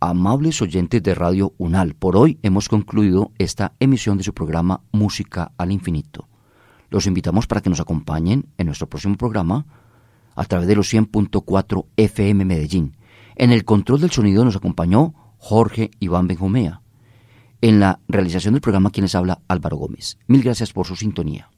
amables oyentes de Radio UNAL. Por hoy hemos concluido esta emisión de su programa Música al Infinito. Los invitamos para que nos acompañen en nuestro próximo programa a través de los 100.4 FM Medellín. En el control del sonido nos acompañó Jorge Iván Benjumea. En la realización del programa, quien les habla, Álvaro Gómez. Mil gracias por su sintonía.